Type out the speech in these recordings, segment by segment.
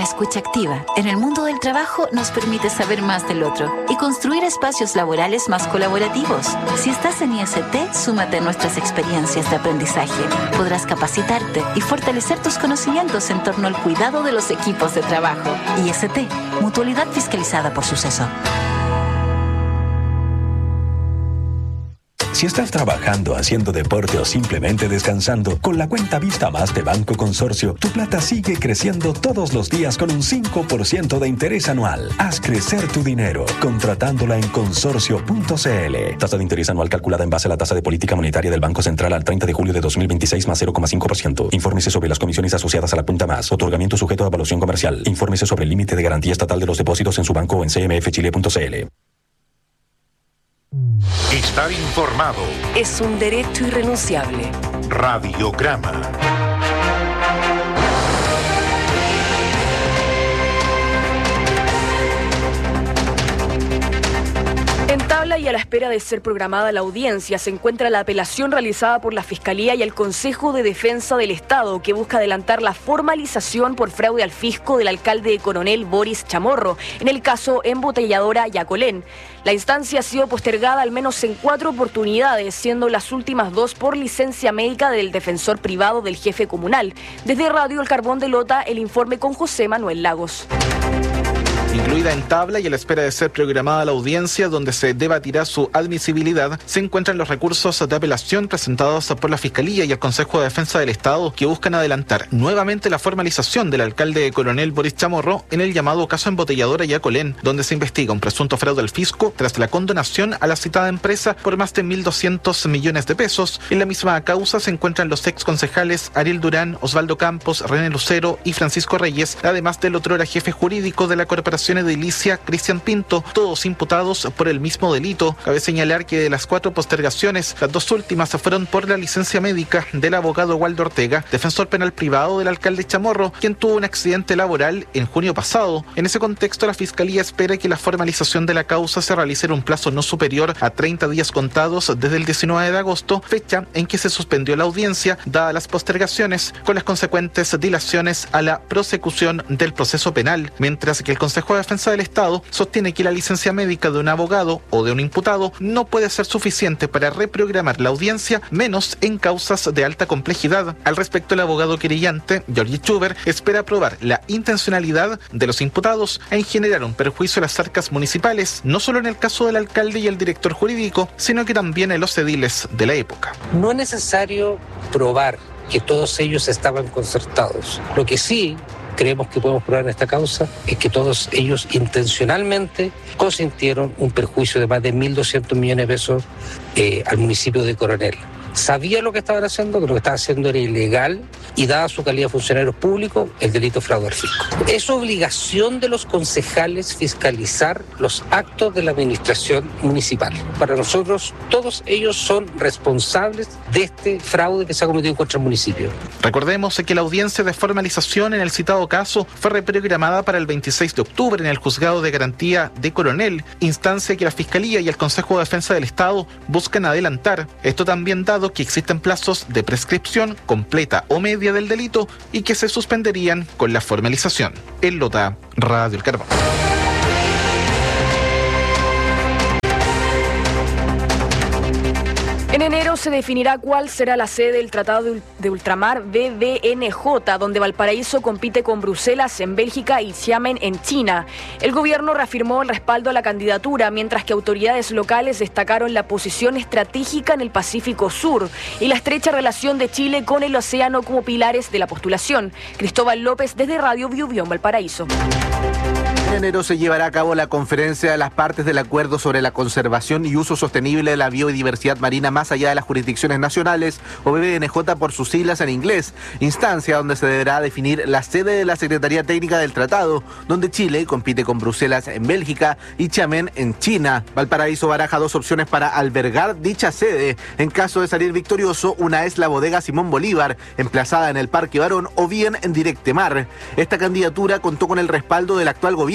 una escucha activa en el mundo del trabajo nos permite saber más del otro y construir espacios laborales más colaborativos. Si estás en IST, súmate a nuestras experiencias de aprendizaje. Podrás capacitarte y fortalecer tus conocimientos en torno al cuidado de los equipos de trabajo. IST, Mutualidad fiscalizada por Suceso. Si estás trabajando, haciendo deporte o simplemente descansando, con la cuenta Vista Más de Banco Consorcio, tu plata sigue creciendo todos los días con un 5% de interés anual. Haz crecer tu dinero contratándola en consorcio.cl. Tasa de interés anual calculada en base a la tasa de política monetaria del Banco Central al 30 de julio de 2026 más 0,5%. Infórmese sobre las comisiones asociadas a la cuenta Más. Otorgamiento sujeto a evaluación comercial. Infórmese sobre el límite de garantía estatal de los depósitos en su banco o en cmfchile.cl. Estar informado es un derecho irrenunciable. Radiograma. En tabla y a la espera de ser programada la audiencia se encuentra la apelación realizada por la Fiscalía y el Consejo de Defensa del Estado, que busca adelantar la formalización por fraude al fisco del alcalde de Coronel Boris Chamorro, en el caso Embotelladora Yacolén. La instancia ha sido postergada al menos en 4 oportunidades, siendo las últimas 2 por licencia médica del defensor privado del jefe comunal. Desde Radio El Carbón de Lota, el informe con José Manuel Lagos. Incluida en tabla y a la espera de ser programada la audiencia donde se debatirá su admisibilidad, se encuentran los recursos de apelación presentados por la Fiscalía y el Consejo de Defensa del Estado, que buscan adelantar nuevamente la formalización del alcalde de Coronel Boris Chamorro en el llamado caso Embotelladora Yacolén, donde se investiga un presunto fraude al fisco tras la condonación a la citada empresa por más de 1.200 millones de pesos. En la misma causa se encuentran los exconcejales Ariel Durán, Osvaldo Campos, René Lucero y Francisco Reyes, además del otrora jefe jurídico de la Corporación Edilicia, Cristian Pinto, todos imputados por el mismo delito. Cabe señalar que de las 4 postergaciones, las 2 últimas fueron por la licencia médica del abogado Waldo Ortega, defensor penal privado del alcalde Chamorro, quien tuvo un accidente laboral en junio pasado. En ese contexto, la Fiscalía espera que la formalización de la causa se realice en un plazo no superior a 30 días contados desde el 19 de agosto, fecha en que se suspendió la audiencia, dadas las postergaciones, con las consecuentes dilaciones a la prosecución del proceso penal, mientras que el Consejo de Defensa del Estado sostiene que la licencia médica de un abogado o de un imputado no puede ser suficiente para reprogramar la audiencia, menos en causas de alta complejidad. Al respecto, el abogado querellante, Georgie Schuber, espera probar la intencionalidad de los imputados en generar un perjuicio a las arcas municipales, no solo en el caso del alcalde y el director jurídico, sino que también en los ediles de la época. No es necesario probar que todos ellos estaban concertados. Lo que sí creemos que podemos probar en esta causa es que todos ellos intencionalmente consintieron un perjuicio de más de 1.200 millones de pesos al municipio de Coronel. Sabía lo que estaban haciendo, que lo que estaban haciendo era ilegal y dada su calidad de funcionarios públicos, el delito de fraude al fisco. Es obligación de los concejales fiscalizar los actos de la administración municipal. Para nosotros, todos ellos son responsables de este fraude que se ha cometido contra el municipio. Recordemos que la audiencia de formalización en el citado caso fue reprogramada para el 26 de octubre en el Juzgado de Garantía de Coronel, instancia que la Fiscalía y el Consejo de Defensa del Estado buscan adelantar. Esto también dado que existen plazos de prescripción completa o media del delito y que se suspenderían con la formalización. En Lota, Radio El Carbón. En enero se definirá cuál será la sede del Tratado de Ultramar BBNJ, donde Valparaíso compite con Bruselas en Bélgica y Xiamen en China. El gobierno reafirmó el respaldo a la candidatura, mientras que autoridades locales destacaron la posición estratégica en el Pacífico Sur y la estrecha relación de Chile con el océano como pilares de la postulación. Cristóbal López desde Radio Biobío en Valparaíso. En enero se llevará a cabo la conferencia de las partes del acuerdo sobre la conservación y uso sostenible de la biodiversidad marina más allá de las jurisdicciones nacionales, o BBNJ por sus siglas en inglés, instancia donde se deberá definir la sede de la Secretaría Técnica del Tratado, donde Chile compite con Bruselas en Bélgica y Xiamen en China. Valparaíso baraja 2 opciones para albergar dicha sede. En caso de salir victorioso, una es la bodega Simón Bolívar, emplazada en el Parque Barón, o bien en Directemar. Esta candidatura contó con el respaldo del actual gobierno,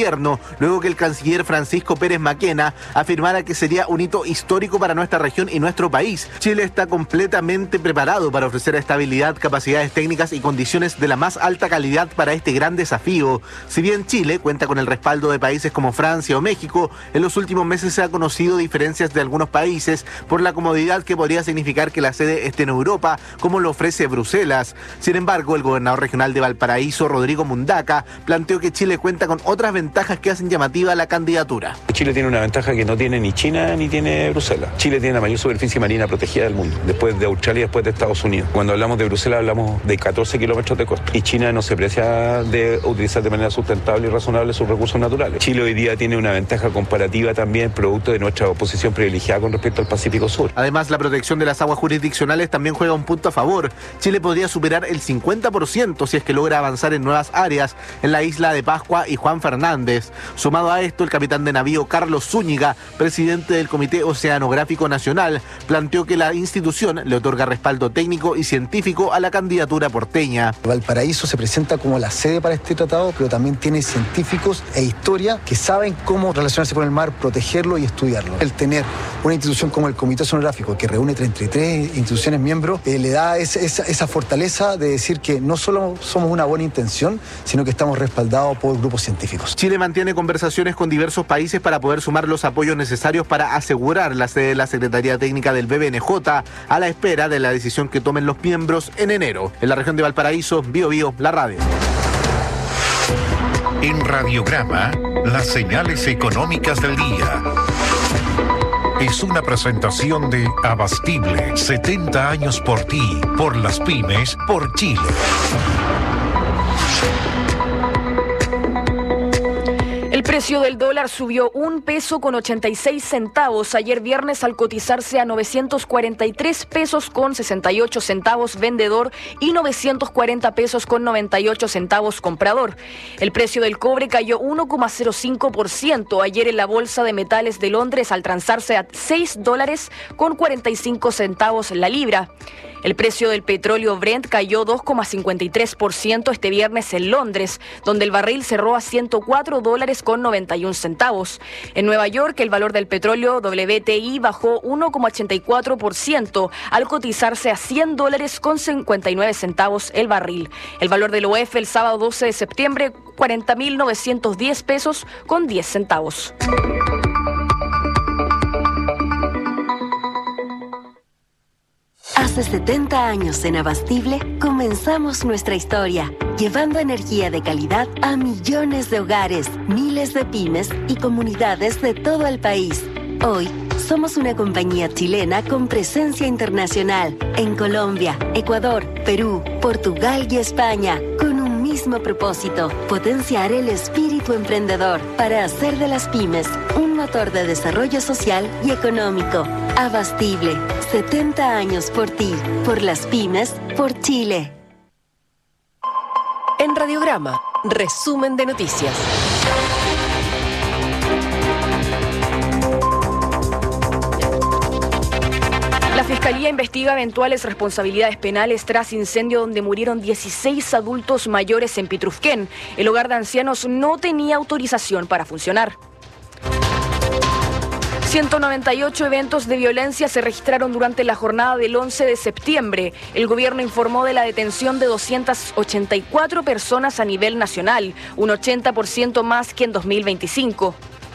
gobierno, luego que el canciller Francisco Pérez Maquena afirmara que sería un hito histórico para nuestra región y nuestro país. Chile está completamente preparado para ofrecer estabilidad, capacidades técnicas y condiciones de la más alta calidad para este gran desafío. Si bien Chile cuenta con el respaldo de países como Francia o México, en los últimos meses se ha conocido diferencias de algunos países por la comodidad que podría significar que la sede esté en Europa, como lo ofrece Bruselas. Sin embargo, el gobernador regional de Valparaíso, Rodrigo Mundaca, planteó que Chile cuenta con otras ventajas que hacen llamativa la candidatura. Chile tiene una ventaja que no tiene ni China ni tiene Bruselas. Chile tiene la mayor superficie marina protegida del mundo, después de Australia y después de Estados Unidos. Cuando hablamos de Bruselas hablamos de 14 kilómetros de costa. Y China no se precia de utilizar de manera sustentable y razonable sus recursos naturales. Chile hoy día tiene una ventaja comparativa también producto de nuestra posición privilegiada con respecto al Pacífico Sur. Además, la protección de las aguas jurisdiccionales también juega un punto a favor. Chile podría superar el 50% si es que logra avanzar en nuevas áreas en la isla de Pascua y Juan Fernández. Sumado a esto, el capitán de navío Carlos Zúñiga, presidente del Comité Oceanográfico Nacional, planteó que la institución le otorga respaldo técnico y científico a la candidatura porteña. Valparaíso se presenta como la sede para este tratado, pero también tiene científicos e historia que saben cómo relacionarse con el mar, protegerlo y estudiarlo. El tener una institución como el Comité Oceanográfico, que reúne 33 instituciones miembros, le da esa fortaleza de decir que no solo somos una buena intención, sino que estamos respaldados por grupos científicos. Chile mantiene conversaciones con diversos países para poder sumar los apoyos necesarios para asegurar la sede de la Secretaría Técnica del BBNJ a la espera de la decisión que tomen los miembros en enero. En la región de Valparaíso, Bio Bio, la radio. En Radiograma, las señales económicas del día. Es una presentación de Abastible, 70 años por ti, por las pymes, por Chile. El precio del dólar subió 1 peso con 86 centavos ayer viernes al cotizarse a 943 pesos con 68 centavos vendedor y 940 pesos con 98 centavos comprador. El precio del cobre cayó 1,05% ayer en la Bolsa de Metales de Londres al transarse a $6 con 45 centavos la libra. El precio del petróleo Brent cayó 2,53% este viernes en Londres, donde el barril cerró a $104 con 91 centavos. En Nueva York, el valor del petróleo WTI bajó 1,84% al cotizarse a $100 con 59 centavos el barril. El valor del OF el sábado 12 de septiembre, 40.910 pesos con 10 centavos. Hace 70 años en Abastible comenzamos nuestra historia, llevando energía de calidad a millones de hogares, miles de pymes y comunidades de todo el país. Hoy somos una compañía chilena con presencia internacional en Colombia, Ecuador, Perú, Portugal y España, con un mismo propósito: potenciar el espíritu emprendedor para hacer de las pymes un motor de desarrollo social y económico. Abastible, 70 años por ti, por las pymes, por Chile. En Radiograma, resumen de noticias. La Fiscalía investiga eventuales responsabilidades penales tras incendio donde murieron 16 adultos mayores en Pitrufquén. El hogar de ancianos no tenía autorización para funcionar. 198 eventos de violencia se registraron durante la jornada del 11 de septiembre. El gobierno informó de la detención de 284 personas a nivel nacional, un 80% más que en 2025.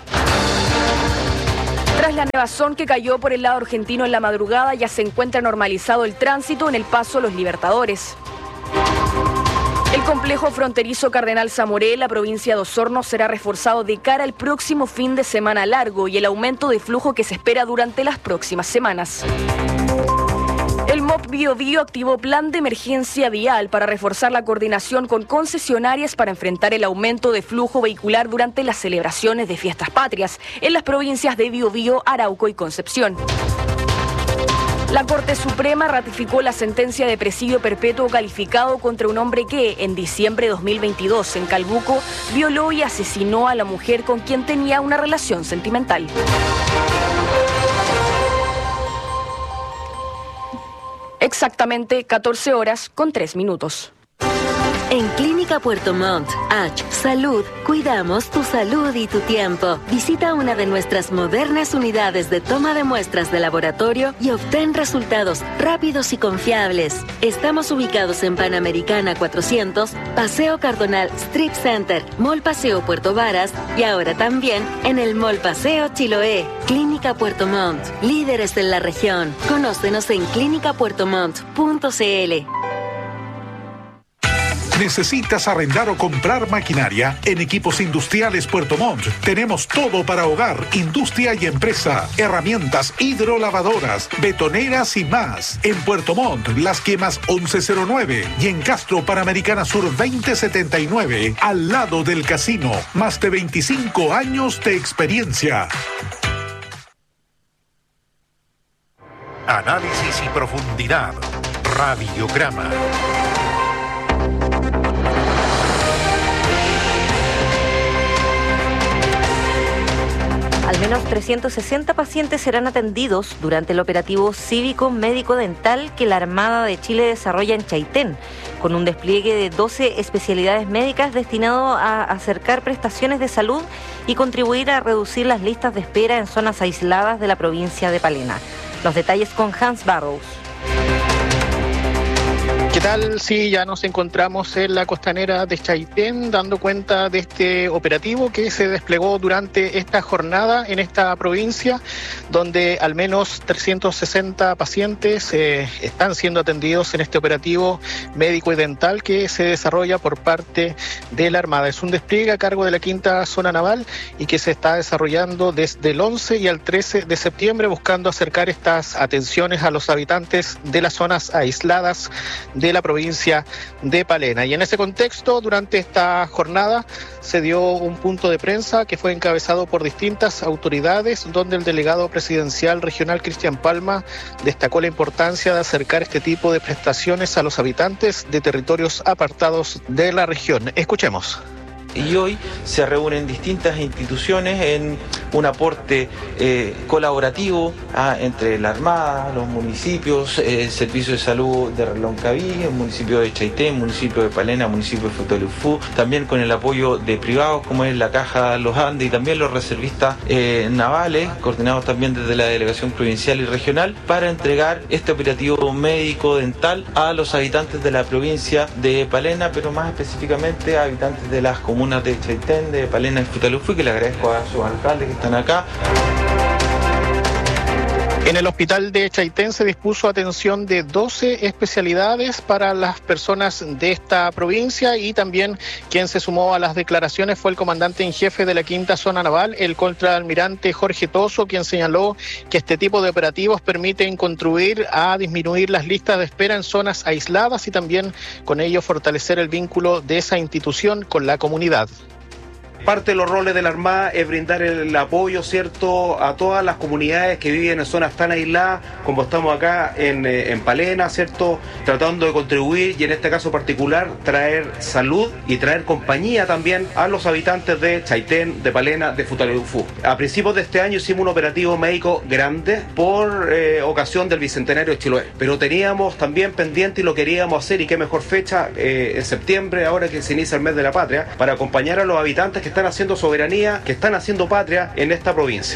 Tras la nevazón que cayó por el lado argentino en la madrugada, ya se encuentra normalizado el tránsito en el paso Los Libertadores. El complejo fronterizo Cardenal Zamoré, la provincia de Osorno, será reforzado de cara al próximo fin de semana largo y el aumento de flujo que se espera durante las próximas semanas. El MOP Bio Bio activó plan de emergencia vial para reforzar la coordinación con concesionarias para enfrentar el aumento de flujo vehicular durante las celebraciones de fiestas patrias en las provincias de Biobío, Arauco y Concepción. La Corte Suprema ratificó la sentencia de presidio perpetuo calificado contra un hombre que, en diciembre de 2022, en Calbuco, violó y asesinó a la mujer con quien tenía una relación sentimental. Exactamente 14 horas con 3 minutos. En Clínica Puerto Montt, Salud, cuidamos tu salud y tu tiempo. Visita una de nuestras modernas unidades de toma de muestras de laboratorio y obtén resultados rápidos y confiables. Estamos ubicados en Panamericana 400, Paseo Cardonal Strip Center, Mall Paseo Puerto Varas y ahora también en el Mall Paseo Chiloé. Clínica Puerto Montt, líderes en la región. Conócenos en clinicapuertomont.cl. ¿Necesitas arrendar o comprar maquinaria? En Equipos Industriales Puerto Montt tenemos todo para hogar, industria y empresa. Herramientas hidrolavadoras, betoneras y más. En Puerto Montt, Las Quemas 1109 y en Castro, Panamericana Sur 2079, al lado del casino. Más de 25 años de experiencia. Análisis y profundidad. Radiograma. Al menos 360 pacientes serán atendidos durante el operativo cívico médico-dental que la Armada de Chile desarrolla en Chaitén, con un despliegue de 12 especialidades médicas destinado a acercar prestaciones de salud y contribuir a reducir las listas de espera en zonas aisladas de la provincia de Palena. Los detalles con Hans Barrows. ¿Qué tal? Sí, ya nos encontramos en la costanera de Chaitén dando cuenta de este operativo que se desplegó durante esta jornada en esta provincia, donde al menos 360 pacientes están siendo atendidos en este operativo médico y dental que se desarrolla por parte de la Armada. Es un despliegue a cargo de la 5ª Zona Naval y que se está desarrollando desde el 11 y al 13 de septiembre buscando acercar estas atenciones a los habitantes de las zonas aisladas de la provincia de Palena. Y en ese contexto, durante esta jornada se dio un punto de prensa que fue encabezado por distintas autoridades, donde el delegado presidencial regional Cristian Palma destacó la importancia de acercar este tipo de prestaciones a los habitantes de territorios apartados de la región. Escuchemos. Y hoy se reúnen distintas instituciones en un aporte colaborativo entre la Armada, los municipios, el Servicio de Salud de Reloncaví, el municipio de Chaitén, el municipio de Palena, el municipio de Futaleufú, también con el apoyo de privados como es la Caja Los Andes y también los reservistas navales, coordinados también desde la Delegación Provincial y Regional, para entregar este operativo médico-dental a los habitantes de la provincia de Palena, pero más específicamente a habitantes de las comunas de Chaitén, de Palena y Futaleufú, que le agradezco a sus alcaldes que están acá. En el hospital de Chaitén se dispuso atención de 12 especialidades para las personas de esta provincia y también quien se sumó a las declaraciones fue el comandante en jefe de la 5ª Zona Naval, el contraalmirante Jorge Toso, quien señaló que este tipo de operativos permiten contribuir a disminuir las listas de espera en zonas aisladas y también con ello fortalecer el vínculo de esa institución con la comunidad. Parte de los roles de la Armada es brindar el apoyo, ¿cierto?, a todas las comunidades que viven en zonas tan aisladas como estamos acá en Palena, ¿cierto?, tratando de contribuir y en este caso particular traer salud y traer compañía también a los habitantes de Chaitén, de Palena, de Futaleufú. A principios de este año hicimos un operativo médico grande por ocasión del Bicentenario de Chiloé, pero teníamos también pendiente y lo queríamos hacer y qué mejor fecha en septiembre, ahora que se inicia el mes de la patria, para acompañar a los habitantes que están haciendo soberanía, que están haciendo patria en esta provincia.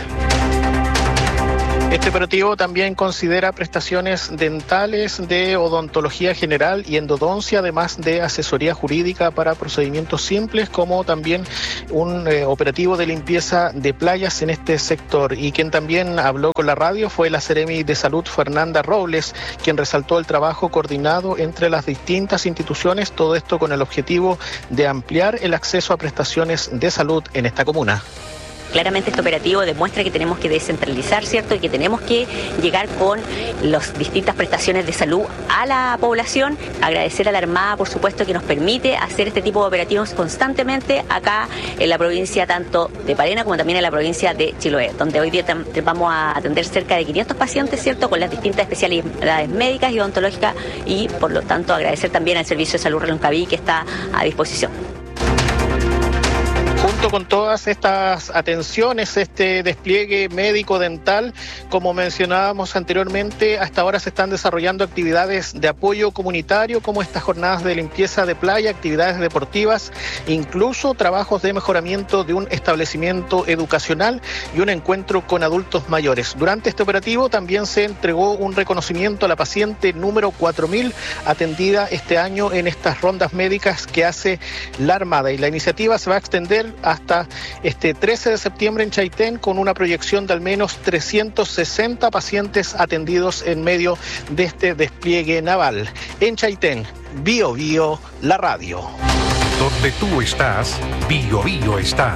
Este operativo también considera prestaciones dentales de odontología general y endodoncia, además de asesoría jurídica para procedimientos simples, como también un operativo de limpieza de playas en este sector. Y quien también habló con la radio fue la Seremi de Salud, Fernanda Robles, quien resaltó el trabajo coordinado entre las distintas instituciones, todo esto con el objetivo de ampliar el acceso a prestaciones de salud en esta comuna. Claramente este operativo demuestra que tenemos que descentralizar, ¿cierto? Y que tenemos que llegar con las distintas prestaciones de salud a la población. Agradecer a la Armada, por supuesto, que nos permite hacer este tipo de operativos constantemente acá en la provincia tanto de Palena como también en la provincia de Chiloé, donde hoy día vamos a atender cerca de 500 pacientes, ¿cierto?, con las distintas especialidades médicas y odontológicas y, por lo tanto, agradecer también al Servicio de Salud Reloncaví que está a disposición. junto con todas estas atenciones, este despliegue médico-dental, como mencionábamos anteriormente, hasta ahora se están desarrollando actividades de apoyo comunitario, como estas jornadas de limpieza de playa, actividades deportivas, incluso trabajos de mejoramiento de un establecimiento educacional y un encuentro con adultos mayores. Durante este operativo también se entregó un reconocimiento a la paciente número 4000 atendida este año en estas rondas médicas que hace la Armada, y la iniciativa se va a extender hasta este 13 de septiembre en Chaitén, con una proyección de al menos 360 pacientes atendidos en medio de este despliegue naval. En Chaitén, Bio Bio, la radio. Donde tú estás, Bio Bio está.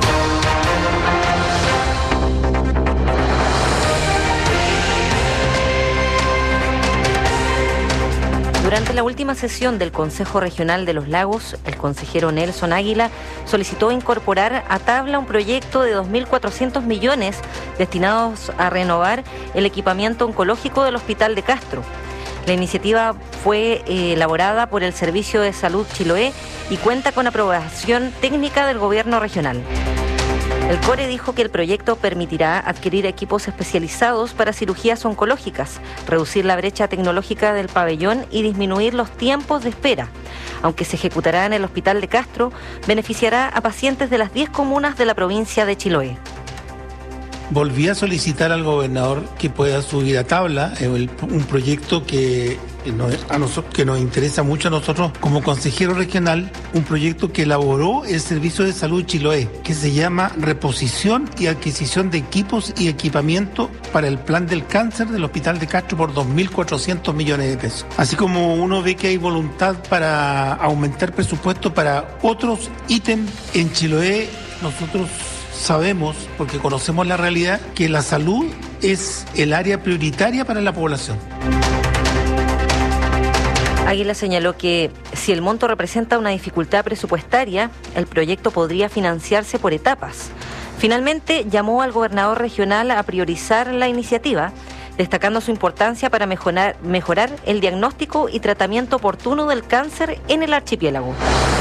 Durante la última sesión del Consejo Regional de los Lagos, el consejero Nelson Águila solicitó incorporar a tabla un proyecto de 2.400 millones destinados a renovar el equipamiento oncológico del Hospital de Castro. La iniciativa fue elaborada por el Servicio de Salud Chiloé y cuenta con aprobación técnica del Gobierno regional. El CORE dijo que el proyecto permitirá adquirir equipos especializados para cirugías oncológicas, reducir la brecha tecnológica del pabellón y disminuir los tiempos de espera. Aunque se ejecutará en el Hospital de Castro, beneficiará a pacientes de las 10 comunas de la provincia de Chiloé. Volví a solicitar al gobernador que pueda subir a tabla un proyecto que nos interesa mucho a nosotros como consejero regional, un proyecto que elaboró el Servicio de Salud Chiloé, que se llama Reposición y Adquisición de Equipos y Equipamiento para el Plan del Cáncer del Hospital de Castro por 2.400 millones de pesos. Así como uno ve que hay voluntad para aumentar presupuesto para otros ítems en Chiloé, nosotros sabemos, porque conocemos la realidad, que la salud es el área prioritaria para la población. Águila señaló que si el monto representa una dificultad presupuestaria, el proyecto podría financiarse por etapas. Finalmente, llamó al gobernador regional a priorizar la iniciativa, destacando su importancia para mejorar el diagnóstico y tratamiento oportuno del cáncer en el archipiélago.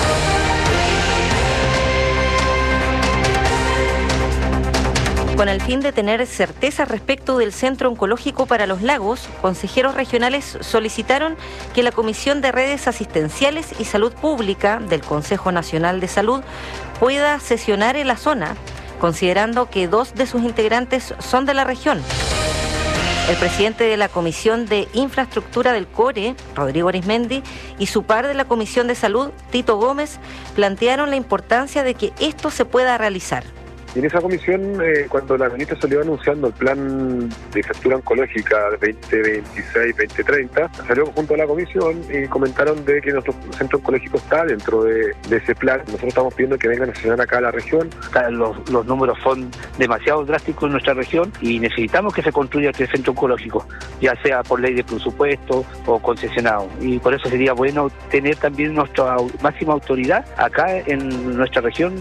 Con el fin de tener certeza respecto del Centro Oncológico para los Lagos, consejeros regionales solicitaron que la Comisión de Redes Asistenciales y Salud Pública del Consejo Nacional de Salud pueda sesionar en la zona, considerando que 2 de sus integrantes son de la región. El presidente de la Comisión de Infraestructura del CORE, Rodrigo Arismendi, y su par de la Comisión de Salud, Tito Gómez, plantearon la importancia de que esto se pueda realizar. Y en esa comisión, cuando la ministra salió anunciando el plan de infraestructura oncológica 2026-2030, salió junto a la comisión y comentaron de que nuestro centro oncológico está dentro de ese plan. Nosotros estamos pidiendo que vengan a sesionar acá a la región. Los números son demasiado drásticos en nuestra región y necesitamos que se construya este centro oncológico, ya sea por ley de presupuesto o concesionado. Y por eso sería bueno tener también nuestra máxima autoridad acá en nuestra región.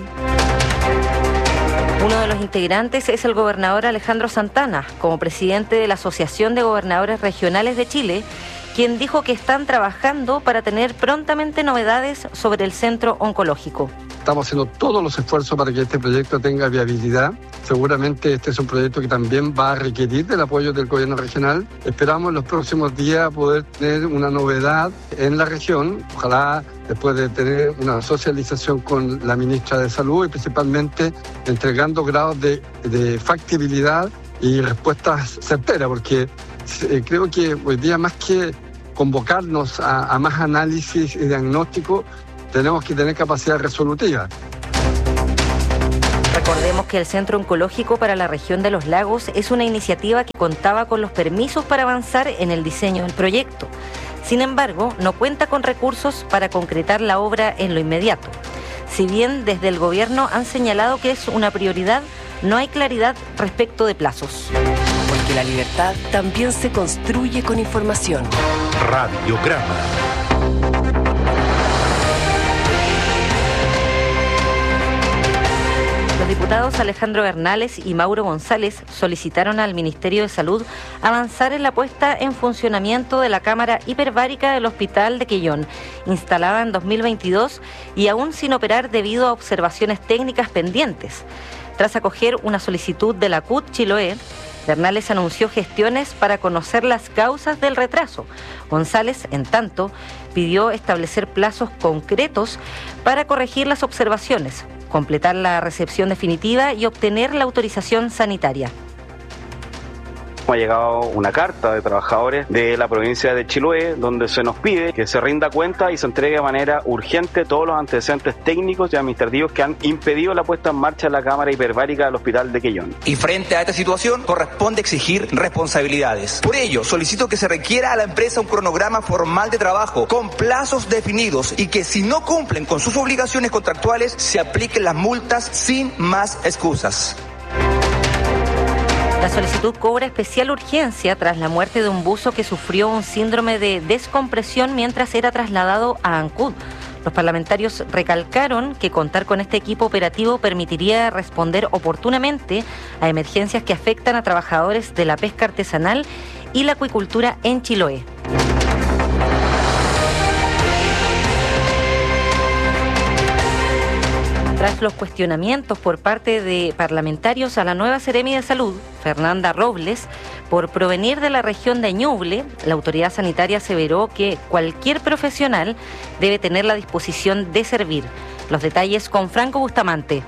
Uno de los integrantes es el gobernador Alejandro Santana, como presidente de la Asociación de Gobernadores Regionales de Chile, quien dijo que están trabajando para tener prontamente novedades sobre el centro oncológico. Estamos haciendo todos los esfuerzos para que este proyecto tenga viabilidad. Seguramente este es un proyecto que también va a requerir del apoyo del gobierno regional. Esperamos en los próximos días poder tener una novedad en la región. Ojalá después de tener una socialización con la ministra de Salud y principalmente entregando grados de factibilidad y respuestas certeras, porque creo que hoy día más que convocarnos a más análisis y diagnóstico, tenemos que tener capacidad resolutiva. Recordemos que el Centro Oncológico para la región de los Lagos es una iniciativa que contaba con los permisos para avanzar en el diseño del proyecto. Sin embargo, no cuenta con recursos para concretar la obra en lo inmediato. Si bien desde el gobierno han señalado que es una prioridad, no hay claridad respecto de plazos. Porque la libertad también se construye con información. Radiograma. Los diputados diputados Alejandro Bernales y Mauro González solicitaron al Ministerio de Salud avanzar en la puesta en funcionamiento de la cámara hiperbárica del Hospital de Quellón, instalada en 2022 y aún sin operar debido a observaciones técnicas pendientes. Tras acoger una solicitud de la CUT Chiloé, Bernales anunció gestiones para conocer las causas del retraso. González, en tanto, pidió establecer plazos concretos para corregir las observaciones, completar la recepción definitiva y obtener la autorización sanitaria. Ha llegado una carta de trabajadores de la provincia de Chiloé donde se nos pide que se rinda cuenta y se entregue de manera urgente todos los antecedentes técnicos y administrativos que han impedido la puesta en marcha de la cámara hiperbárica del Hospital de Quellón. Y frente a esta situación corresponde exigir responsabilidades. Por ello, solicito que se requiera a la empresa un cronograma formal de trabajo con plazos definidos y que si no cumplen con sus obligaciones contractuales se apliquen las multas sin más excusas. La solicitud cobra especial urgencia tras la muerte de un buzo que sufrió un síndrome de descompresión mientras era trasladado a Ancud. Los parlamentarios recalcaron que contar con este equipo operativo permitiría responder oportunamente a emergencias que afectan a trabajadores de la pesca artesanal y la acuicultura en Chiloé. Tras los cuestionamientos por parte de parlamentarios a la nueva Seremi de Salud, Fernanda Robles, por provenir de la región de Ñuble, la autoridad sanitaria aseveró que cualquier profesional debe tener la disposición de servir. Los detalles con Franco Bustamante.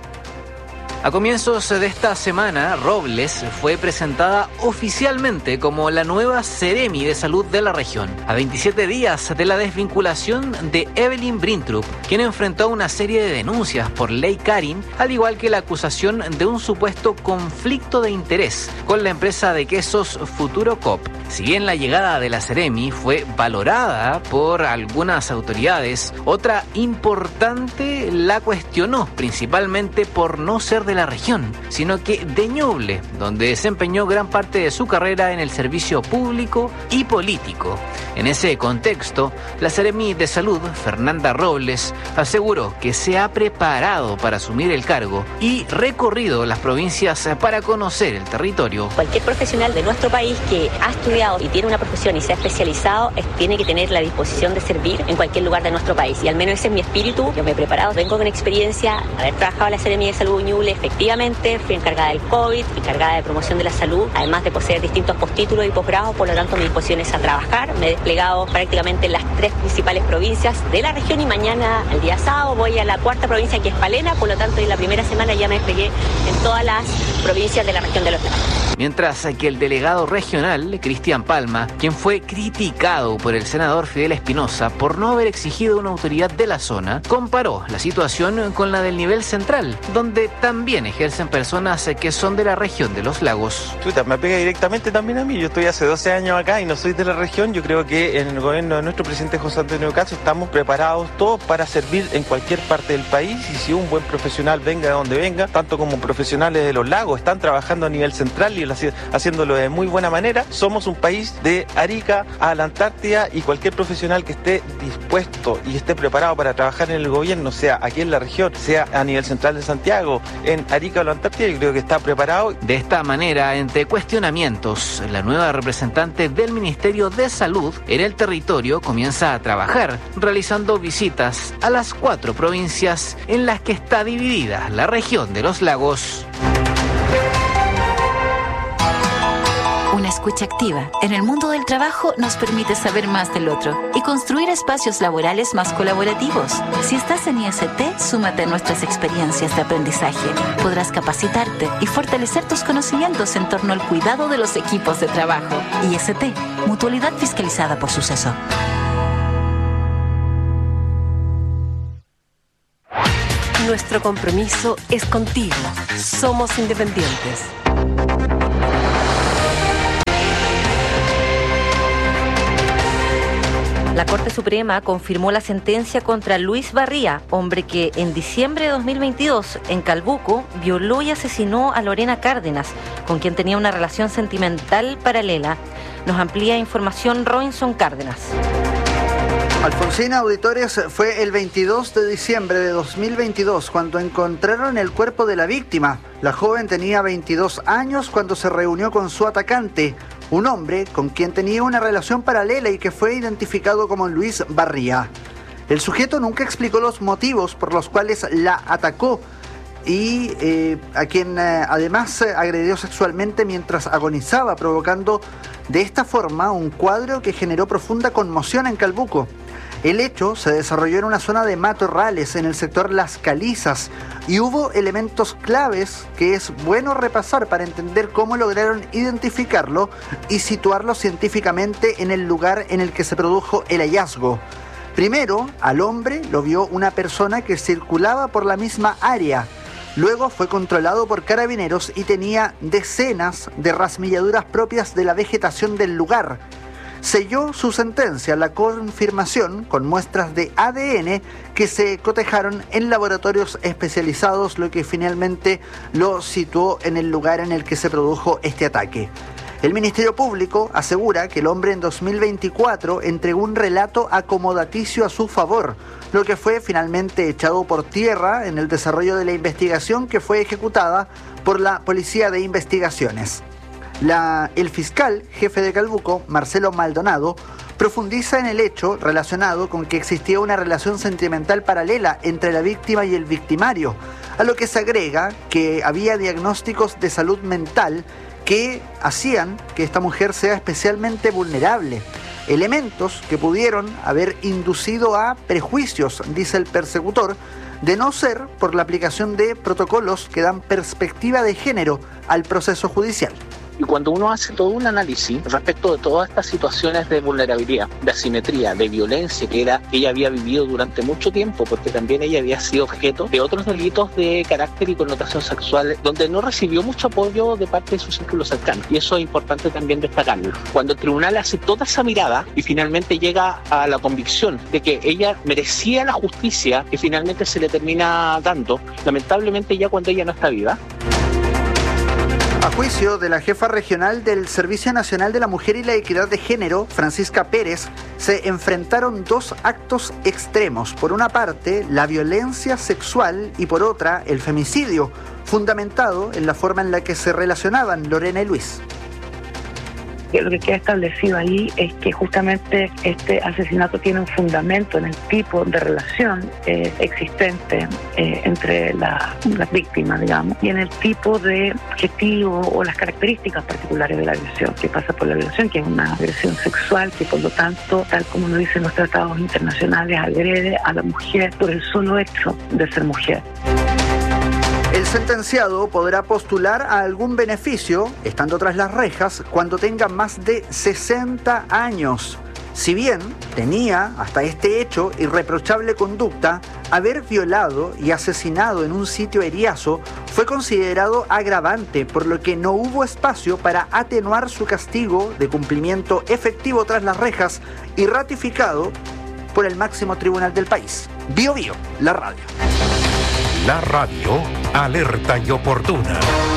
A comienzos de esta semana, Robles fue presentada oficialmente como la nueva Seremi de Salud de la región, a 27 días de la desvinculación de Evelyn Brintrup, quien enfrentó una serie de denuncias por ley Karin, al igual que la acusación de un supuesto conflicto de interés con la empresa de quesos Futuro Coop. Si bien la llegada de la Seremi fue valorada por algunas autoridades, otra importante la cuestionó, principalmente por no ser de la región, sino que de Ñuble, donde desempeñó gran parte de su carrera en el servicio público y político. En ese contexto, la Seremi de Salud, Fernanda Robles, aseguró que se ha preparado para asumir el cargo y recorrido las provincias para conocer el territorio. Cualquier profesional de nuestro país que ha estudiado y tiene una profesión y se ha especializado, tiene que tener la disposición de servir en cualquier lugar de nuestro país. Y al menos ese es mi espíritu. Yo me he preparado, vengo con experiencia, haber trabajado en la Seremi de Salud Ñuble. Efectivamente, fui encargada del COVID, encargada de promoción de la salud, además de poseer distintos postítulos y posgrados, por lo tanto mi disposición es a trabajar. Me he desplegado prácticamente en las 3 principales provincias de la región y mañana, el día sábado, voy a la 4ª provincia, que es Palena, por lo tanto en la primera semana ya me desplegué en todas las provincias de la región de los Lagos. Mientras que el delegado regional, Cristian Palma, quien fue criticado por el senador Fidel Espinosa por no haber exigido una autoridad de la zona, comparó la situación con la del nivel central, donde también ejercen personas que son de la región de los lagos. Me pega directamente también a mí. Yo estoy hace 12 años acá y no soy de la región. Yo creo que en el gobierno de nuestro presidente José Antonio Caz estamos preparados todos para servir en cualquier parte del país, y si un buen profesional venga de donde venga, tanto como profesionales de los lagos están trabajando a nivel central y haciéndolo de muy buena manera. Somos un país de Arica a la Antártida, y cualquier profesional que esté dispuesto y esté preparado para trabajar en el gobierno, sea aquí en la región, sea a nivel central de Santiago, en Arica o la Antártida, yo creo que está preparado. De esta manera, entre cuestionamientos, la nueva representante del Ministerio de Salud en el territorio comienza a trabajar, realizando visitas a las 4 provincias en las que está dividida la región de los lagos. Una escucha activa en el mundo del trabajo nos permite saber más del otro y construir espacios laborales más colaborativos. Si estás en IST, súmate a nuestras experiencias de aprendizaje. Podrás capacitarte y fortalecer tus conocimientos en torno al cuidado de los equipos de trabajo. IST, Mutualidad fiscalizada por Suceso. Nuestro compromiso es contigo. Somos independientes. La Corte Suprema confirmó la sentencia contra Luis Barría, hombre que en diciembre de 2022 en Calbuco violó y asesinó a Lorena Cárdenas, con quien tenía una relación sentimental paralela. Nos amplía información Robinson Cárdenas. Alfonsina, auditores, fue el 22 de diciembre de 2022 cuando encontraron el cuerpo de la víctima. La joven tenía 22 años cuando se reunió con su atacante, un hombre con quien tenía una relación paralela y que fue identificado como Luis Barría. El sujeto nunca explicó los motivos por los cuales la atacó y a quien además agredió sexualmente mientras agonizaba, provocando de esta forma un cuadro que generó profunda conmoción en Calbuco. El hecho se desarrolló en una zona de matorrales en el sector Las Calizas y hubo elementos claves que es bueno repasar para entender cómo lograron identificarlo y situarlo científicamente en el lugar en el que se produjo el hallazgo. Primero, al hombre lo vio una persona que circulaba por la misma área. Luego fue controlado por carabineros y tenía decenas de rasmilladuras propias de la vegetación del lugar. Selló su sentencia la confirmación con muestras de ADN que se cotejaron en laboratorios especializados, lo que finalmente lo situó en el lugar en el que se produjo este ataque. El Ministerio Público asegura que el hombre en 2024 entregó un relato acomodaticio a su favor, lo que fue finalmente echado por tierra en el desarrollo de la investigación que fue ejecutada por la Policía de Investigaciones. El fiscal jefe de Calbuco, Marcelo Maldonado, profundiza en el hecho relacionado con que existía una relación sentimental paralela entre la víctima y el victimario, a lo que se agrega que había diagnósticos de salud mental que hacían que esta mujer sea especialmente vulnerable. Elementos que pudieron haber inducido a prejuicios, dice el persecutor, de no ser por la aplicación de protocolos que dan perspectiva de género al proceso judicial. Y cuando uno hace todo un análisis respecto de todas estas situaciones de vulnerabilidad, de asimetría, de violencia que ella había vivido durante mucho tiempo, porque también ella había sido objeto de otros delitos de carácter y connotación sexual, donde no recibió mucho apoyo de parte de su círculo cercano. Y eso es importante también destacarlo. Cuando el tribunal hace toda esa mirada y finalmente llega a la convicción de que ella merecía la justicia que finalmente se le termina dando, lamentablemente ya cuando ella no está viva. A juicio de la jefa regional del Servicio Nacional de la Mujer y la Equidad de Género, Francisca Pérez, se enfrentaron dos actos extremos. Por una parte, la violencia sexual y por otra, el femicidio, fundamentado en la forma en la que se relacionaban Lorena y Luis. Lo que queda establecido ahí es que justamente este asesinato tiene un fundamento en el tipo de relación existente entre las víctimas, digamos, y en el tipo de objetivo o las características particulares de la agresión, que pasa por la violación, que es una agresión sexual, que por lo tanto, tal como lo dicen los tratados internacionales, agrede a la mujer por el solo hecho de ser mujer. El sentenciado podrá postular a algún beneficio, estando tras las rejas, cuando tenga más de 60 años. Si bien tenía, hasta este hecho, irreprochable conducta, haber violado y asesinado en un sitio eriazo fue considerado agravante, por lo que no hubo espacio para atenuar su castigo de cumplimiento efectivo tras las rejas y ratificado por el máximo tribunal del país. Bio Bio, la radio. La radio, alerta y oportuna.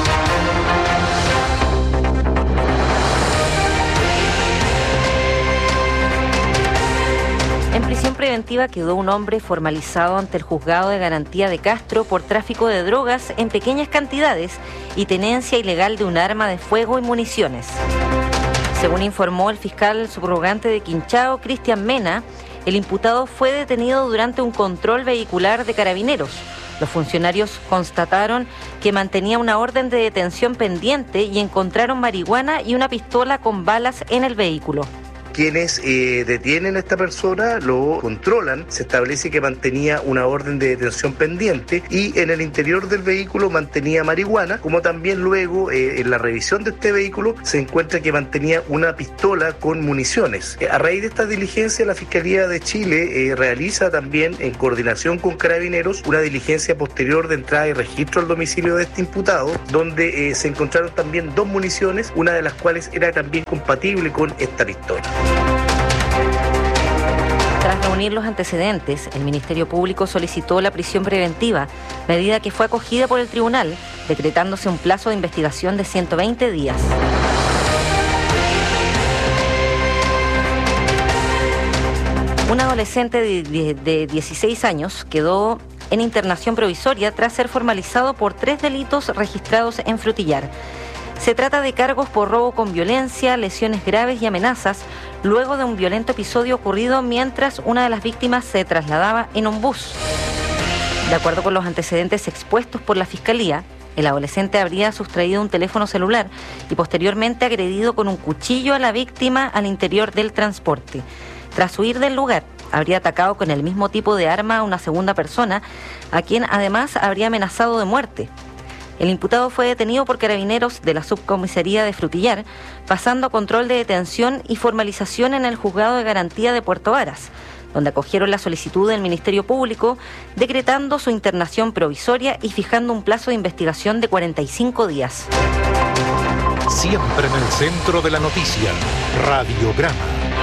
En prisión preventiva quedó un hombre formalizado ante el juzgado de garantía de Castro por tráfico de drogas en pequeñas cantidades y tenencia ilegal de un arma de fuego y municiones. Según informó el fiscal subrogante de Quinchao, Cristian Mena, el imputado fue detenido durante un control vehicular de carabineros. Los funcionarios constataron que mantenía una orden de detención pendiente y encontraron marihuana y una pistola con balas en el vehículo. Quienes detienen a esta persona lo controlan, se establece que mantenía una orden de detención pendiente y en el interior del vehículo mantenía marihuana, como también luego en la revisión de este vehículo se encuentra que mantenía una pistola con municiones. A raíz de esta diligencia, la Fiscalía de Chile realiza también, en coordinación con Carabineros, una diligencia posterior de entrada y registro al domicilio de este imputado, donde se encontraron también dos municiones, una de las cuales era también compatible con esta pistola. Tras reunir los antecedentes, el Ministerio Público solicitó la prisión preventiva, medida que fue acogida por el tribunal, decretándose un plazo de investigación de 120 días. Un adolescente de 16 años quedó en internación provisoria tras ser formalizado por 3 delitos registrados en Frutillar. Se trata de cargos por robo con violencia, lesiones graves y amenazas, luego de un violento episodio ocurrido mientras una de las víctimas se trasladaba en un bus. De acuerdo con los antecedentes expuestos por la Fiscalía, el adolescente habría sustraído un teléfono celular y posteriormente agredido con un cuchillo a la víctima al interior del transporte. Tras huir del lugar, habría atacado con el mismo tipo de arma a una segunda persona, a quien además habría amenazado de muerte. El imputado fue detenido por carabineros de la subcomisaría de Frutillar, pasando a control de detención y formalización en el juzgado de garantía de Puerto Varas, donde acogieron la solicitud del Ministerio Público, decretando su internación provisoria y fijando un plazo de investigación de 45 días. Siempre en el centro de la noticia, Radiograma.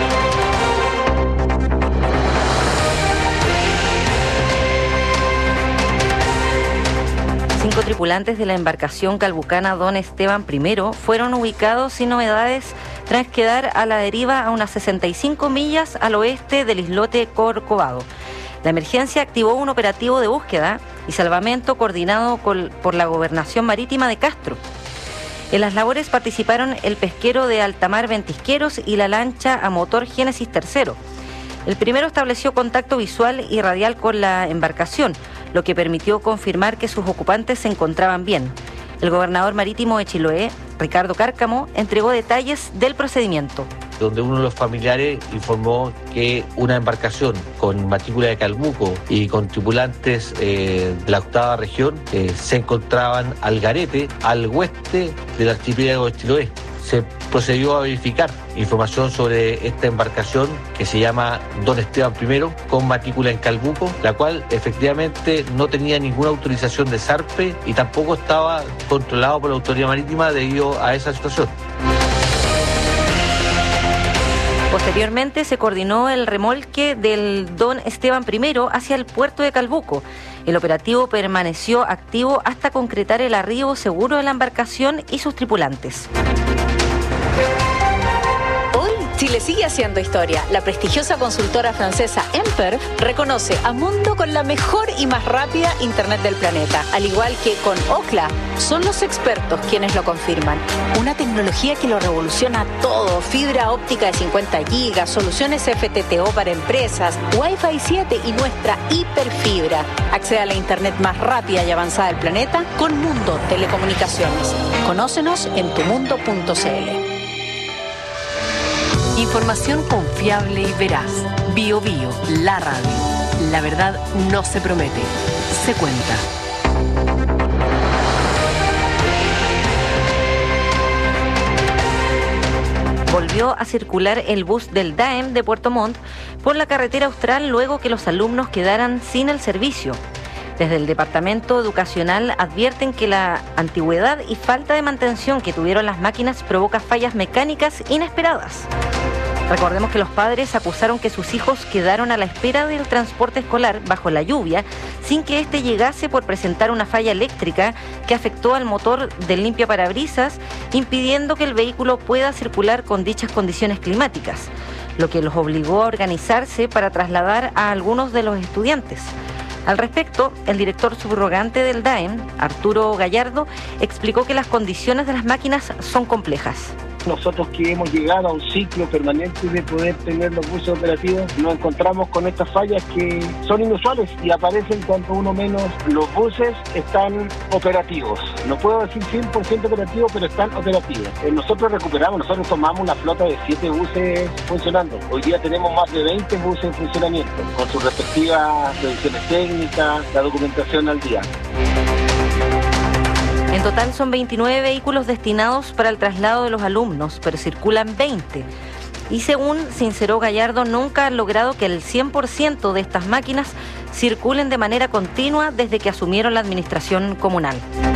5 tripulantes de la embarcación calbucana Don Esteban I fueron ubicados sin novedades tras quedar a la deriva a unas 65 millas al oeste del islote Corcovado. La emergencia activó un operativo de búsqueda y salvamento coordinado por la Gobernación Marítima de Castro. En las labores participaron el pesquero de altamar Ventisqueros y la lancha a motor Génesis III. El primero estableció contacto visual y radial con la embarcación, lo que permitió confirmar que sus ocupantes se encontraban bien. El gobernador marítimo de Chiloé, Ricardo Cárcamo, entregó detalles del procedimiento. Donde uno de los familiares informó que una embarcación con matrícula de Calbuco y con tripulantes de la 8ª región se encontraban al garete, al oeste del archipiélago de Chiloé. Se procedió a verificar información sobre esta embarcación que se llama Don Esteban I con matrícula en Calbuco, la cual efectivamente no tenía ninguna autorización de zarpe y tampoco estaba controlado por la autoridad marítima debido a esa situación. Posteriormente se coordinó el remolque del Don Esteban I hacia el puerto de Calbuco. El operativo permaneció activo hasta concretar el arribo seguro de la embarcación y sus tripulantes. Chile sigue haciendo historia. La prestigiosa consultora francesa Emperf reconoce a Mundo con la mejor y más rápida Internet del planeta. Al igual que con Ookla, son los expertos quienes lo confirman. Una tecnología que lo revoluciona todo. Fibra óptica de 50 gigas, soluciones FTTO para empresas, Wi-Fi 7 y nuestra hiperfibra. Accede a la Internet más rápida y avanzada del planeta con Mundo Telecomunicaciones. Conócenos en tumundo.cl. Información confiable y veraz. Bio Bio, la radio. La verdad no se promete, se cuenta. Volvió a circular el bus del DAEM de Puerto Montt por la carretera austral luego que los alumnos quedaran sin el servicio. Desde el Departamento Educacional advierten que la antigüedad y falta de mantención que tuvieron las máquinas provoca fallas mecánicas inesperadas. Recordemos que los padres acusaron que sus hijos quedaron a la espera del transporte escolar bajo la lluvia sin que éste llegase por presentar una falla eléctrica que afectó al motor del limpiaparabrisas, impidiendo que el vehículo pueda circular con dichas condiciones climáticas, lo que los obligó a organizarse para trasladar a algunos de los estudiantes. Al respecto, el director subrogante del DAEM, Arturo Gallardo, explicó que las condiciones de las máquinas son complejas. Nosotros que hemos llegado a un ciclo permanente de poder tener los buses operativos, nos encontramos con estas fallas que son inusuales y aparecen cuando uno menos los buses están operativos. No puedo decir 100% operativos, pero están operativos. Nosotros tomamos una flota de 7 buses funcionando. Hoy día tenemos más de 20 buses en funcionamiento, con sus respectivas revisiones técnicas, la documentación al día. En total son 29 vehículos destinados para el traslado de los alumnos, pero circulan 20. Y según sinceró Gallardo, nunca han logrado que el 100% de estas máquinas circulen de manera continua desde que asumieron la administración comunal.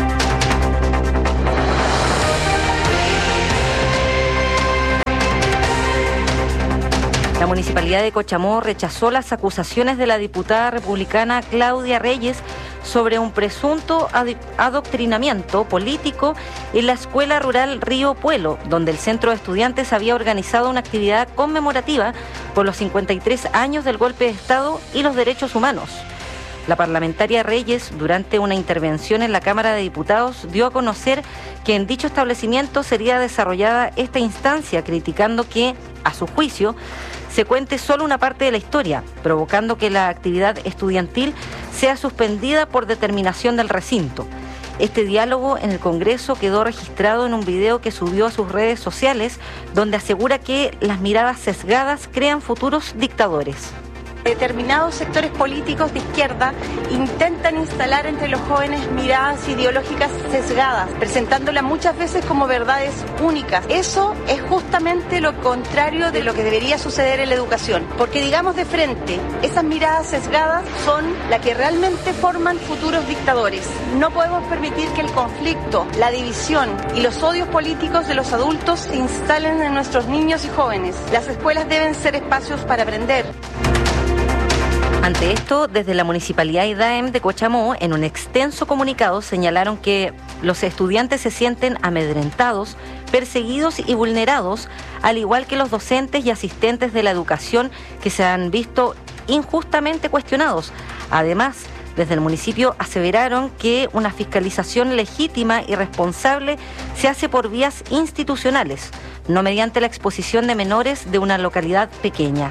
La Municipalidad de Cochamó rechazó las acusaciones de la diputada republicana Claudia Reyes sobre un presunto adoctrinamiento político en la Escuela Rural Río Puelo, donde el Centro de Estudiantes había organizado una actividad conmemorativa por los 53 años del golpe de Estado y los derechos humanos. La parlamentaria Reyes, durante una intervención en la Cámara de Diputados, dio a conocer que en dicho establecimiento sería desarrollada esta instancia, criticando que, a su juicio, se cuente solo una parte de la historia, provocando que la actividad estudiantil sea suspendida por determinación del recinto. Este diálogo en el Congreso quedó registrado en un video que subió a sus redes sociales, donde asegura que las miradas sesgadas crean futuros dictadores. Determinados sectores políticos de izquierda intentan instalar entre los jóvenes miradas ideológicas sesgadas, presentándolas muchas veces como verdades únicas. Eso es justamente lo contrario de lo que debería suceder en la educación, porque digamos de frente, esas miradas sesgadas son las que realmente forman futuros dictadores. No podemos permitir que el conflicto, la división y los odios políticos de los adultos se instalen en nuestros niños y jóvenes. Las escuelas deben ser espacios para aprender. Ante esto, desde la Municipalidad IDAEM de Cochamó, en un extenso comunicado, señalaron que los estudiantes se sienten amedrentados, perseguidos y vulnerados, al igual que los docentes y asistentes de la educación que se han visto injustamente cuestionados. Además, desde el municipio aseveraron que una fiscalización legítima y responsable se hace por vías institucionales, no mediante la exposición de menores de una localidad pequeña.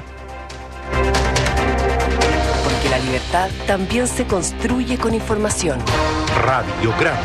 La libertad también se construye con información. Radiograma.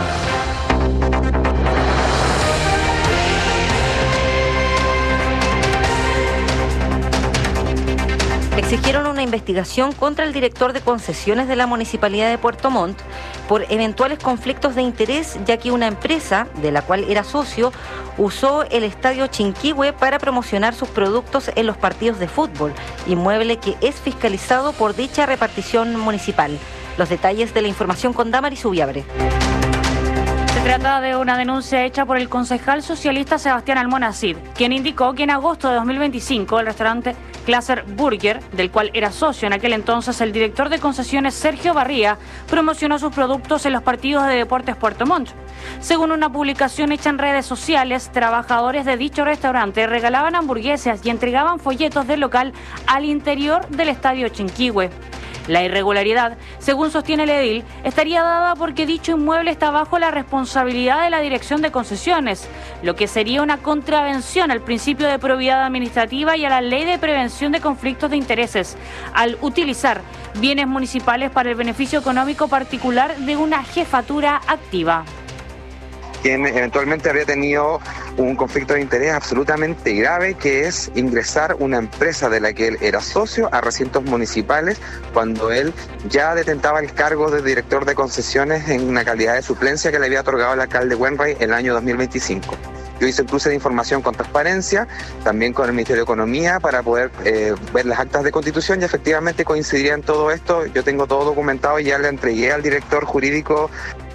Exigieron una investigación contra el director de concesiones de la Municipalidad de Puerto Montt por eventuales conflictos de interés, ya que una empresa, de la cual era socio, usó el estadio Chinquihue para promocionar sus productos en los partidos de fútbol, inmueble que es fiscalizado por dicha repartición municipal. Los detalles de la información con Damaris Ubiabre. Se trata de una denuncia hecha por el concejal socialista Sebastián Almonacid, quien indicó que en agosto de 2025 el restaurante Glaser Burger, del cual era socio en aquel entonces el director de concesiones Sergio Barría, promocionó sus productos en los partidos de Deportes Puerto Montt. Según una publicación hecha en redes sociales, trabajadores de dicho restaurante regalaban hamburguesas y entregaban folletos del local al interior del estadio Chinquihue. La irregularidad, según sostiene el edil, estaría dada porque dicho inmueble está bajo la responsabilidad de la Dirección de Concesiones, lo que sería una contravención al principio de probidad administrativa y a la Ley de Prevención de Conflictos de Intereses, al utilizar bienes municipales para el beneficio económico particular de una jefatura activa. Quien eventualmente habría tenido un conflicto de interés absolutamente grave, que es ingresar una empresa de la que él era socio a recintos municipales cuando él ya detentaba el cargo de director de concesiones en una calidad de suplencia que le había otorgado el alcalde Wainwright en el año 2025. Yo hice un cruce de información con transparencia, también con el Ministerio de Economía, para poder ver las actas de constitución y efectivamente coincidiría en todo esto. Yo tengo todo documentado y ya le entregué al director jurídico.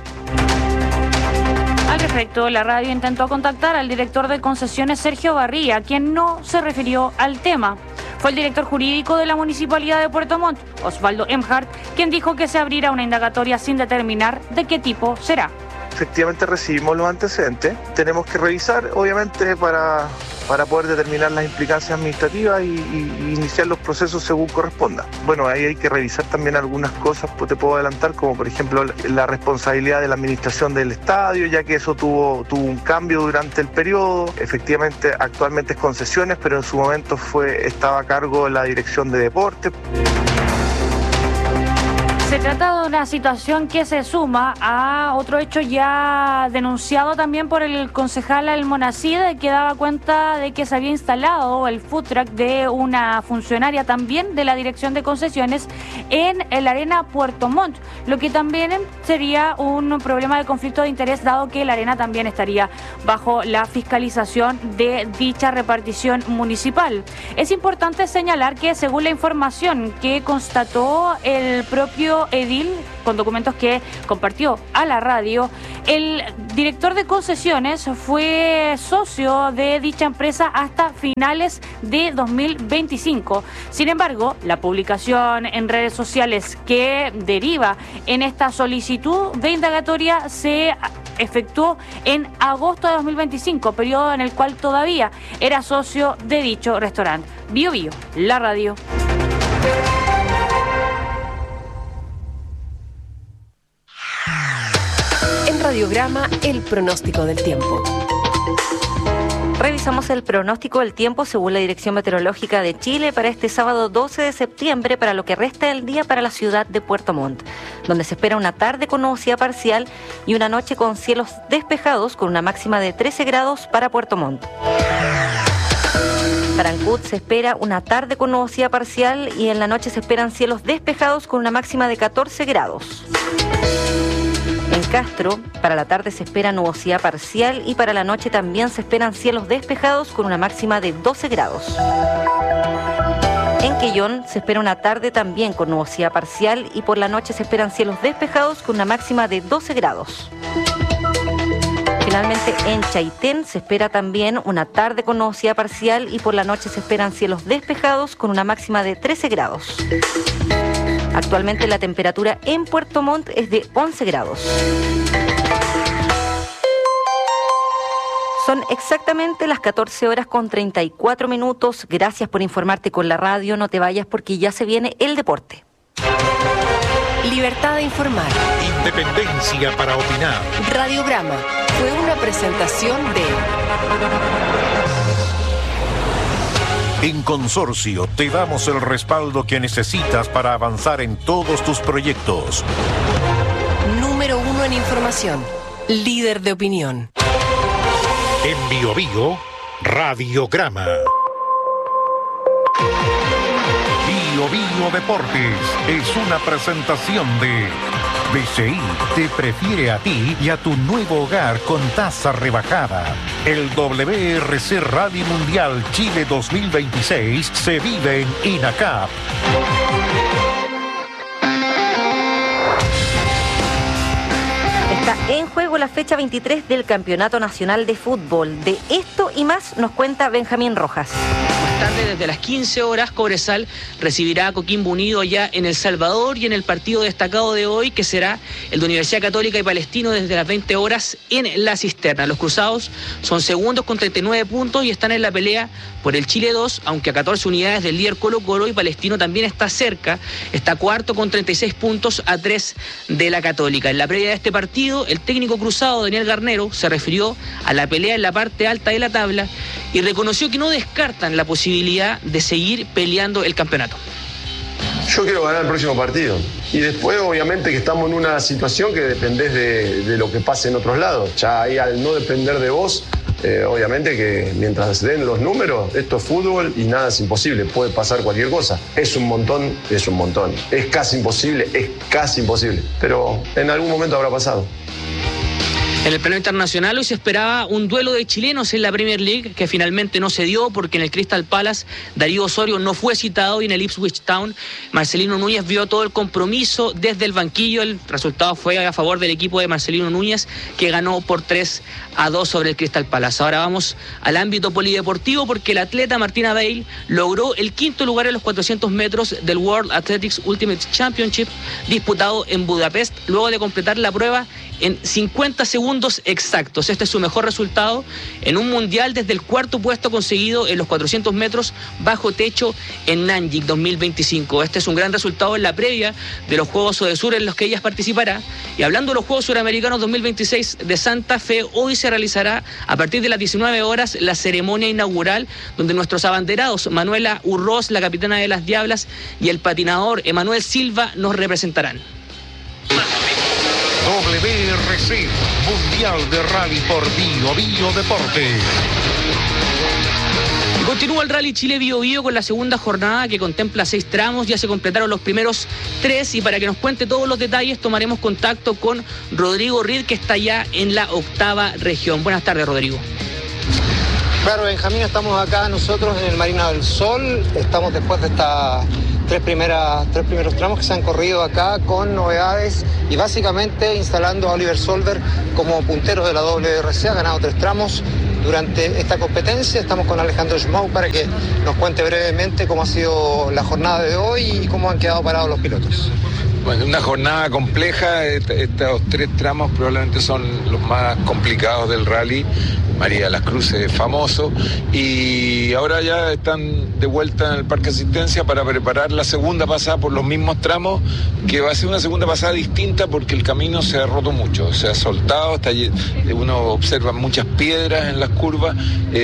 Al respecto, la radio intentó contactar al director de concesiones Sergio Barría, quien no se refirió al tema. Fue el director jurídico de la Municipalidad de Puerto Montt, Osvaldo Emhart, quien dijo que se abrirá una indagatoria sin determinar de qué tipo será. Efectivamente recibimos los antecedentes, tenemos que revisar obviamente para poder determinar las implicancias administrativas y iniciar los procesos según corresponda. Bueno, ahí hay que revisar también algunas cosas, pues te puedo adelantar, como por ejemplo la responsabilidad de la administración del estadio, ya que eso tuvo un cambio durante el periodo. Efectivamente actualmente es concesiones, pero en su momento estaba a cargo la dirección de deporte. Se trata de una situación que se suma a otro hecho ya denunciado también por el concejal Almonacid, que daba cuenta de que se había instalado el food truck de una funcionaria también de la Dirección de Concesiones en la Arena Puerto Montt, lo que también sería un problema de conflicto de interés, dado que la arena también estaría bajo la fiscalización de dicha repartición municipal. Es importante señalar que según la información que constató el propio propio edil, con documentos que compartió a la radio, el director de concesiones fue socio de dicha empresa hasta finales de 2025. Sin embargo, la publicación en redes sociales que deriva en esta solicitud de indagatoria se efectuó en agosto de 2025, periodo en el cual todavía era socio de dicho restaurante. Bio Bio, la radio. En Radiograma, el pronóstico del tiempo. Revisamos el pronóstico del tiempo según la Dirección Meteorológica de Chile para este sábado 12 de septiembre para lo que resta del día para la ciudad de Puerto Montt, donde se espera una tarde con nubosidad parcial y una noche con cielos despejados con una máxima de 13 grados para Puerto Montt. Para Ancud se espera una tarde con nubosidad parcial y en la noche se esperan cielos despejados con una máxima de 14 grados. En Castro, para la tarde se espera nubosidad parcial y para la noche también se esperan cielos despejados con una máxima de 12 grados. En Quellón se espera una tarde también con nubosidad parcial y por la noche se esperan cielos despejados con una máxima de 12 grados. Finalmente, en Chaitén se espera también una tarde con nubosidad parcial y por la noche se esperan cielos despejados con una máxima de 13 grados. Actualmente la temperatura en Puerto Montt es de 11 grados. Son exactamente las 14 horas con 34 minutos. Gracias por informarte con la radio. No te vayas porque ya se viene el deporte. Libertad de informar. Independencia para opinar. Radiograma fue una presentación de... En Consorcio te damos el respaldo que necesitas para avanzar en todos tus proyectos. Número 1 en información. Líder de opinión. En Bio Bio, Radiograma. Bio Bio Deportes es una presentación de BCI te prefiere a ti y a tu nuevo hogar con tasa rebajada. El WRC Rally Mundial Chile 2026 se vive en INACAP. Está en juego la fecha 23 del Campeonato Nacional de Fútbol. De esto y más nos cuenta Benjamín Rojas. Más tarde, desde las 15 horas, Cobresal recibirá a Coquimbo Unido allá en El Salvador y en el partido destacado de hoy, que será el de Universidad Católica y Palestino desde las 20 horas en La Cisterna. Los cruzados son segundos con 39 puntos y están en la pelea por el Chile 2, aunque a 14 unidades del líder Colo-Colo, y Palestino también está cerca, está cuarto con 36 puntos a 3 de la Católica. En la previa de este partido, el técnico cruzado Daniel Garnero se refirió a la pelea en la parte alta de la tabla y reconoció que no descartan la posibilidad de seguir peleando el campeonato. Yo quiero ganar el próximo partido. Y después, obviamente, que estamos en una situación que dependés de lo que pase en otros lados. Ya ahí, al no depender de vos, obviamente que mientras se den los números, esto es fútbol y nada es imposible. Puede pasar cualquier cosa. Es un montón, es un montón. Es casi imposible, pero en algún momento habrá pasado. En el plano internacional hoy se esperaba un duelo de chilenos en la Premier League que finalmente no se dio porque en el Crystal Palace Darío Osorio no fue citado y en el Ipswich Town Marcelino Núñez vio todo el compromiso desde el banquillo. El resultado fue a favor del equipo de Marcelino Núñez, que ganó por 3-2 sobre el Crystal Palace. Ahora vamos al ámbito polideportivo porque el atleta Martina Bale logró el quinto lugar en los 400 metros del World Athletics Ultimate Championship disputado en Budapest luego de completar la prueba en 50 segundos exactos. Este es su mejor resultado en un mundial desde el cuarto puesto conseguido en los 400 metros bajo techo en Nanjing 2025. Este es un gran resultado en la previa de los Juegos Odesur en los que ella participará. Y hablando de los Juegos Suramericanos 2026 de Santa Fe, hoy se realizará a partir de las 19 horas la ceremonia inaugural donde nuestros abanderados Manuela Urroz, la capitana de las Diablas, y el patinador Emanuel Silva nos representarán. WRC Mundial de Rally por Bio Bio Deportes. Continúa el Rally Chile Bio Bio con la segunda jornada que contempla 6 tramos. Ya se completaron los primeros 3 y para que nos cuente todos los detalles tomaremos contacto con Rodrigo Reed, que está ya en la 8ª región. Buenas tardes, Rodrigo. Claro, Benjamín, estamos acá nosotros en el Marina del Sol. Estamos después de tres primeros tramos que se han corrido acá con novedades y básicamente instalando a Oliver Solver como puntero de la WRC. Ha ganado 3 tramos durante esta competencia. Estamos con Alejandro Schmau para que nos cuente brevemente cómo ha sido la jornada de hoy y cómo han quedado parados los pilotos. Bueno, una jornada compleja. Estos 3 tramos probablemente son los más complicados del rally. María de las Cruces es famoso, y ahora ya están de vuelta en el Parque Asistencia para preparar la segunda pasada por los mismos tramos, que va a ser una segunda pasada distinta porque el camino se ha roto mucho, se ha soltado, uno observa muchas piedras en las curvas.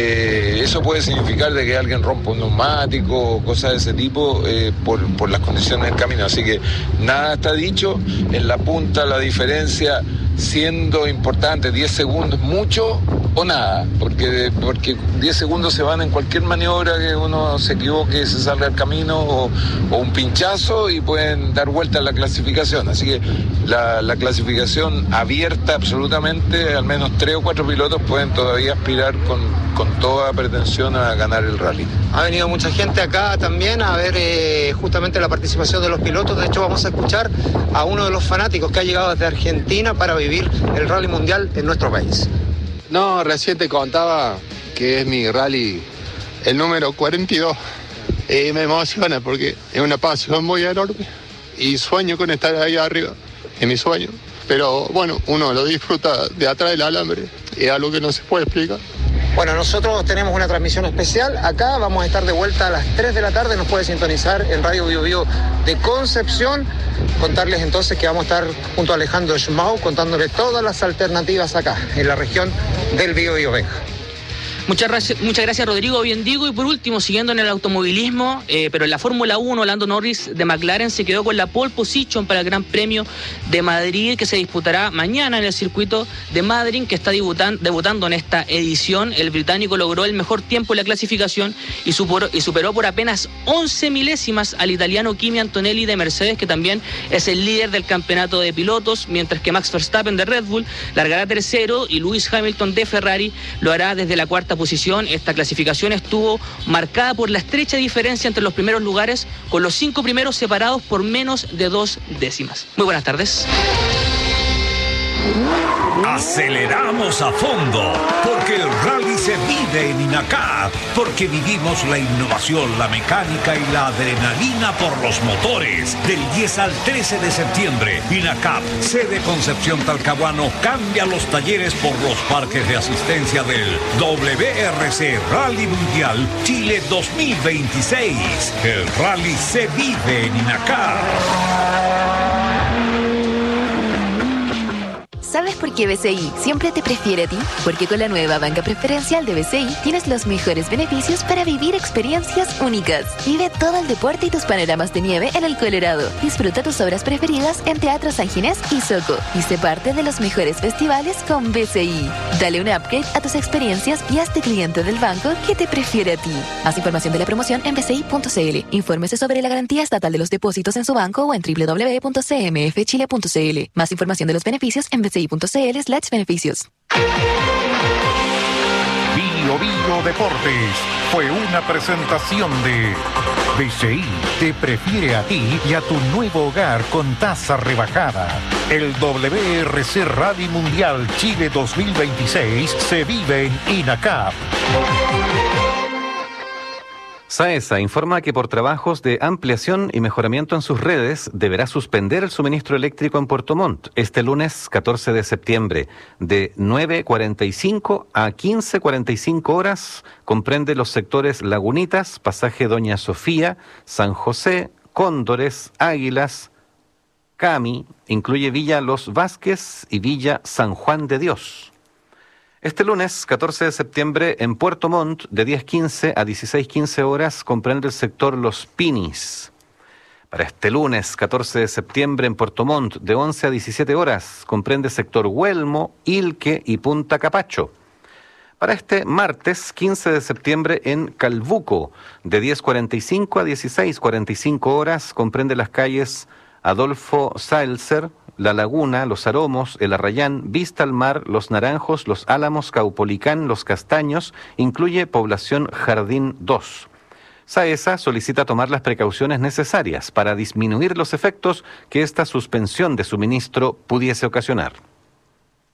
Eso puede significar de que alguien rompa un neumático o cosas de ese tipo por las condiciones del camino, así que nada está dicho. En la punta la diferencia siendo importante, 10 segundos, mucho o nada, porque 10 segundos se van en cualquier maniobra que uno se equivoque, se salga del camino o un pinchazo y pueden dar vuelta a la clasificación. Así que la clasificación abierta absolutamente, al menos 3 o 4 pilotos pueden todavía aspirar con toda pretensión a ganar el rally. Ha venido mucha gente acá también a ver justamente la participación de los pilotos. De hecho, vamos a escuchar a uno de los fanáticos que ha llegado desde Argentina para vivir el rally mundial en nuestro país. No, recién te contaba que es mi rally el número 42. Y me emociona porque es una pasión muy enorme y sueño con estar ahí arriba, es mi sueño. Pero bueno, uno lo disfruta de atrás del alambre, es algo que no se puede explicar. Bueno, nosotros tenemos una transmisión especial acá, vamos a estar de vuelta a las 3 de la tarde, nos puede sintonizar en Radio Bio Bio de Concepción. Contarles entonces que vamos a estar junto a Alejandro Schmau contándole todas las alternativas acá, en la región del Bio Bio. Benja. Muchas gracias, Rodrigo, bien digo. Y por último, siguiendo en el automovilismo, pero en la Fórmula 1, Lando Norris de McLaren se quedó con la pole position para el Gran Premio de Madrid, que se disputará mañana en el circuito de Madrid, que está debutando en esta edición. El británico logró el mejor tiempo en la clasificación y superó por apenas 11 milésimas al italiano Kimi Antonelli de Mercedes, que también es el líder del campeonato de pilotos, mientras que Max Verstappen de Red Bull largará tercero y Lewis Hamilton de Ferrari lo hará desde la cuarta posición. Esta clasificación estuvo marcada por la estrecha diferencia entre los primeros lugares, con los 5 primeros separados por menos de 2 décimas. Muy buenas tardes. Aceleramos a fondo, porque el rally se vive en INACAP, porque vivimos la innovación, la mecánica y la adrenalina por los motores. Del 10 al 13 de septiembre, INACAP, sede Concepción Talcahuano, cambia los talleres por los parques de asistencia del WRC Rally Mundial Chile 2026. El rally se vive en INACAP. ¿Sabes por qué BCI siempre te prefiere a ti? Porque con la nueva banca preferencial de BCI tienes los mejores beneficios para vivir experiencias únicas. Vive todo el deporte y tus panoramas de nieve en el Colorado. Disfruta tus obras preferidas en Teatro San Ginés y Soco. Y sé parte de los mejores festivales con BCI. Dale un upgrade a tus experiencias y hazte cliente del banco que te prefiere a ti. Más información de la promoción en bci.cl. Infórmese sobre la garantía estatal de los depósitos en su banco o en www.cmfchile.cl. Más información de los beneficios en bci.cl/beneficios. Bio Bio Deportes fue una presentación de BCI te prefiere a ti y a tu nuevo hogar con tasa rebajada. El WRC Rally Mundial Chile 2026 se vive en INACAP. SAESA informa que por trabajos de ampliación y mejoramiento en sus redes deberá suspender el suministro eléctrico en Puerto Montt este lunes 14 de septiembre de 9:45 a 15:45 horas. Comprende los sectores Lagunitas, Pasaje Doña Sofía, San José, Cóndores, Águilas, Cami, incluye Villa Los Vázquez y Villa San Juan de Dios. Este lunes, 14 de septiembre, en Puerto Montt, de 10:15 a 16:15 horas, comprende el sector Los Pinis. Para este lunes, 14 de septiembre, en Puerto Montt, de 11 a 17 horas, comprende sector Huelmo, Ilque y Punta Capacho. Para este martes, 15 de septiembre, en Calbuco, de 10:45 a 16:45 horas, comprende las calles Adolfo Saelzer, La Laguna, Los Aromos, El Arrayán, Vista al Mar, Los Naranjos, Los Álamos, Caupolicán, Los Castaños, incluye población Jardín 2. SAESA solicita tomar las precauciones necesarias para disminuir los efectos que esta suspensión de suministro pudiese ocasionar.